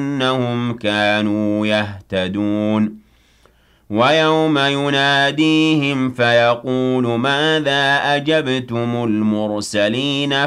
إنهم كانوا يهتدون ويوم يناديهم فيقول ماذا أجبتم المرسلين